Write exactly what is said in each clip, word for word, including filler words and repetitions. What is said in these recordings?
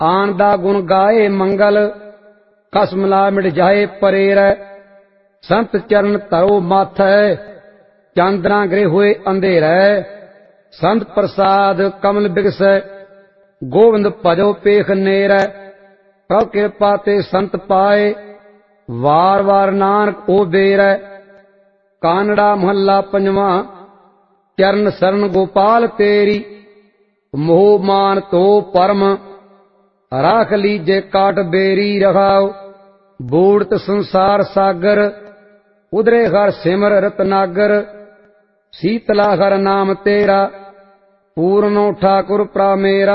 आन दा गुण गाए मंगल, कस मिला मिट जाए परेर। संत चरण धरो माथै, चांदना गिरे हुए अंधेर। संत प्रसाद कमल बिगसै, गोविंद भजो पेख नेर। प्रभ कृपा ते संत पाए, वार वार नानक ओ बेर। कानड़ा महला पंजवा। चरण शरण गोपाल तेरी, मोह मान तो परम। राख लीजे काट बेरी रखाओ, बूढ़त संसार सागर। उदरे हर सिमर रतनागर, शीतला हर नाम तेरा। पूर्णो ठाकुर प्रा मेरा,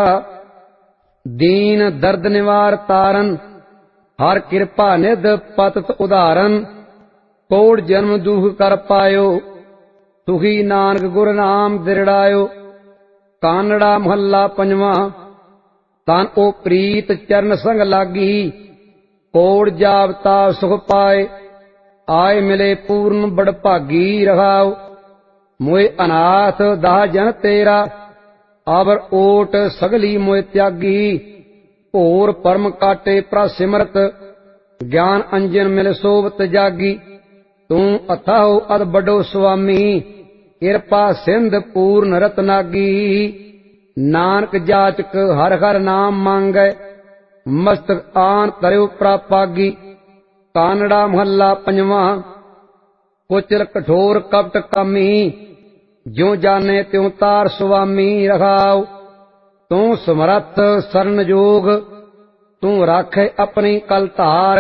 दीन दर्द निवार तारन। हर कृपा निध पतत उदाहरन, कोट जन्म दुख कर पायो। सुखी नानक गुर नाम दिरड़ायो। कानड़ा महला पंजवा। तन ओ प्रीत चरण संग लागी, कोट जावता सुख पाए। आए मिले पूर्ण बड़ भागी रखाओ, मोए अनाथ दाह जन तेरा। आवर ओट सगली मोए त्यागी, भोर परम काटे प्रा सिमरत। ज्ञान अंजन मिल सोवत जागी, तू अथाहो अद बड़ो स्वामी। कृपा सिंध पूर्ण रतनागी, नानक जाचक हर हर नाम मांगै। मस्तक आन तरयो प्रापागी। कानड़ा महला पंजवा। कुचल कठोर कपट कामी, ज्यों जाने त्यों तार स्वामी रखाओ। तू समरथ सरन जोग, तू राखे अपनी कल धार।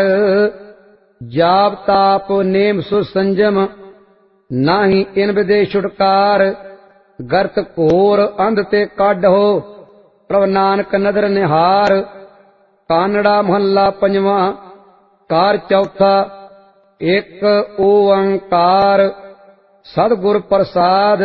जाप ताप नेम सुसंजम, नाहि इन विदे छुटकार। गर्त घोर अंध ते काढो, प्रभ नानक नदर निहार। कानड़ा महला पंजवा। कार चौथा। एक ओंकार, सतगुर प्रसाद